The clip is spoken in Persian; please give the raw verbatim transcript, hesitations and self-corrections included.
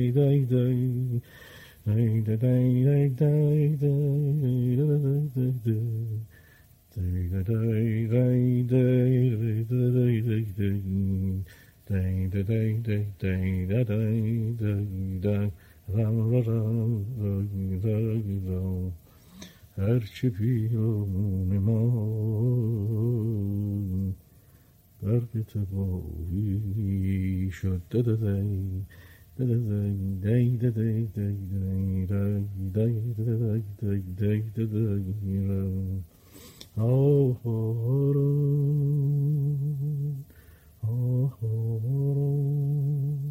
هرچه پیران ما برق تباهی شد دددی دددی دددی دددی دددی آهارون آهارون